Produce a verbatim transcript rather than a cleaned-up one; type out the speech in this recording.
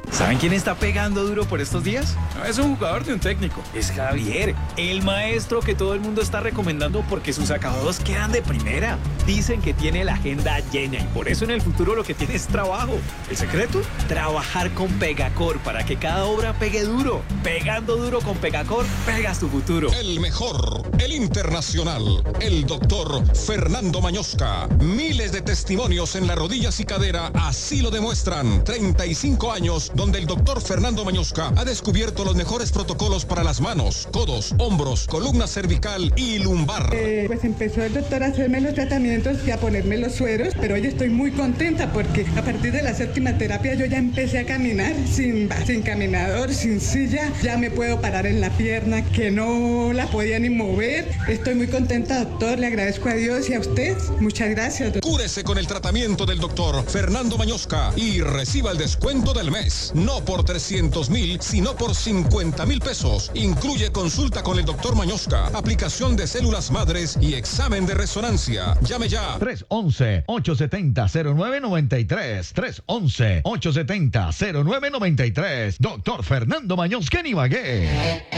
¿Saben quién está pegando duro por estos días? No es un jugador ni un técnico, es Javier, el maestro que todo el mundo está recomendando porque sus acabados quedan de primera. Dicen que tiene la agenda llena y por eso en el futuro lo que tiene es trabajo. ¿El secreto? Trabajar con Pegacor para que cada obra pegue duro. Pegando duro con Pegacor, pegas tu futuro. El mejor, el internacional, el doctor Fernando Mañosca. Miles de testimonios en las rodillas y cadera así lo demuestran. treinta y cinco años donde el doctor Fernando Mañosca ha descubierto los mejores protocolos para las manos, codos, hombros, columna cervical y lumbar. Eh, pues empezó el doctor a hacerme los tratamientos y a ponerme los sueros, pero hoy estoy muy contenta porque a partir de la séptima terapia yo ya empecé a caminar sin, sin caminador, sin silla, ya me puedo parar en la pierna que no la podía ni mover. Estoy muy contenta, doctor, le agradezco a Dios y a usted. Muchas gracias, doctor. Cúrese con el tratamiento del doctor Fernando Mañosca y reciba el descuento del mes. No por trescientos mil, sino por cincuenta mil pesos. Incluye consulta con el doctor Mañosca, aplicación de células madres y examen de resonancia. Llame ya. tres once, ocho setenta, cero nueve noventa y tres. tres once, ocho setenta, cero nueve noventa y tres. Doctor Fernando Mañosca en Ibagué.